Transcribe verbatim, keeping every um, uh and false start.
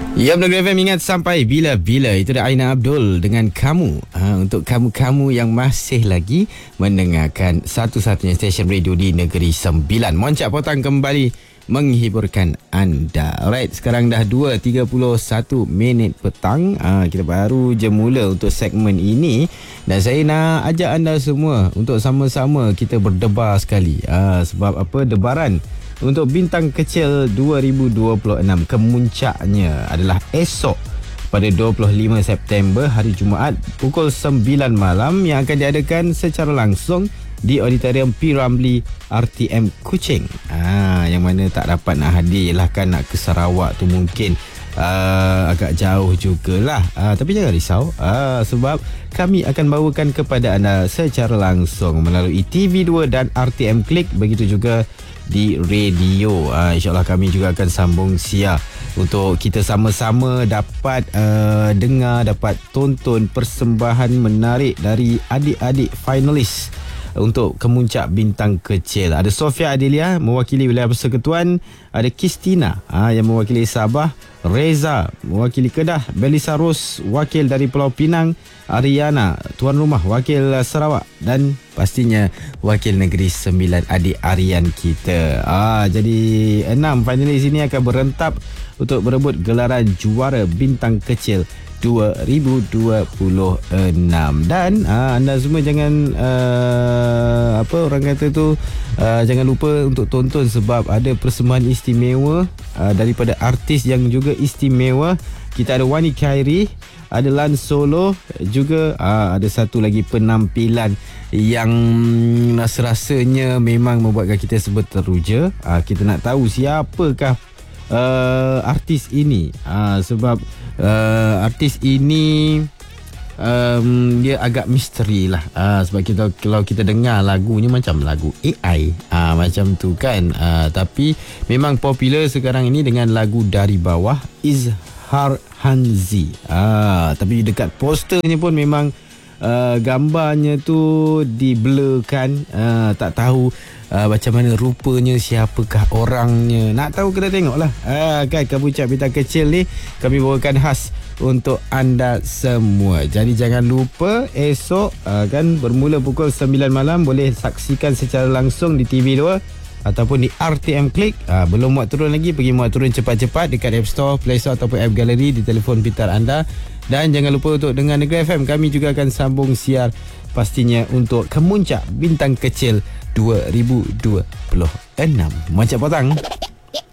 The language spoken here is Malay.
Ya, Negeri F M ingat sampai bila-bila. Itu dah Aina Abdul dengan kamu. Ha, untuk kamu-kamu yang masih lagi mendengarkan satu-satunya stesen radio di Negeri Sembilan. Moncak Potang kembali menghiburkan anda. Alright, sekarang dah dua tiga puluh satu minit petang. Ha, kita baru je mula untuk segmen ini. Dan saya nak ajak anda semua untuk sama-sama kita berdebar sekali. Ha, sebab apa? Debaran untuk bintang kecil dua ribu dua puluh enam kemuncaknya adalah esok pada dua puluh lima September, hari Jumaat, pukul sembilan malam, yang akan diadakan secara langsung di Auditorium P. Ramlee R T M Kuching. Ah, yang mana tak dapat nak hadir lah kan, nak ke Sarawak tu mungkin Uh, agak jauh jugalah, uh, tapi jangan risau, uh, sebab kami akan bawakan kepada anda secara langsung melalui T V dua dan R T M Klik, begitu juga di radio. uh, InsyaAllah kami juga akan sambung siar untuk kita sama-sama dapat uh, dengar, dapat tonton persembahan menarik dari adik-adik finalis untuk kemuncak bintang kecil. Ada Sofia Adelia mewakili wilayah Persekutuan, ada Kistina ha, yang mewakili Sabah, Reza mewakili Kedah, Belisa Ros wakil dari Pulau Pinang, Ariana tuan rumah wakil Sarawak, dan pastinya wakil Negeri Sembilan adik Arian kita. Ah, jadi enam finalis ini akan berentap untuk berebut gelaran juara bintang kecil dua ribu dua puluh enam. Dan aa, anda semua jangan aa, apa orang kata tu aa, jangan lupa untuk tonton, sebab ada persembahan istimewa aa, daripada artis yang juga istimewa. Kita ada Wani Khairi, ada Lan Solo, juga aa, ada satu lagi penampilan yang rasa-rasanya memang membuatkan kita semua teruja. Aa, kita nak tahu siapakah Uh, artis ini, uh, sebab uh, artis ini um, dia agak misteri lah, uh, sebab kita, kalau kita dengar lagunya macam lagu A I, uh, macam tu kan, uh, tapi memang popular sekarang ini dengan lagu Dari Bawah, Izhar Hanzi. uh, tapi dekat posternya pun memang Uh, gambarnya tu diblurkan, uh, tak tahu uh, macam mana rupanya, siapakah orangnya. Nak tahu kena tengok lah, uh, kan kemuncak bintang kecil ni kami bawakan khas untuk anda semua. Jadi jangan lupa esok uh, kan bermula pukul sembilan malam, boleh saksikan secara langsung di T V dua ataupun di R T M Klik. uh, Belum muat turun lagi, pergi muat turun cepat-cepat dekat App Store, Play Store ataupun App Gallery di telefon pintar anda. Dan jangan lupa untuk dengar Negeri F M. Kami juga akan sambung siar pastinya untuk kemuncak bintang kecil dua ribu dua puluh enam. Moncak Potang.